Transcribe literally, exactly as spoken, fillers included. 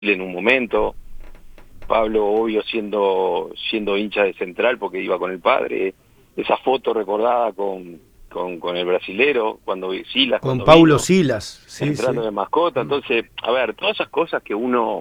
en un momento, Pablo obvio siendo siendo hincha de Central porque iba con el padre, esa foto recordada con, con, con el brasilero, cuando Silas, Con cuando Paulo vino, Silas, sí, entrando sí. de mascota. Entonces, a ver, todas esas cosas que uno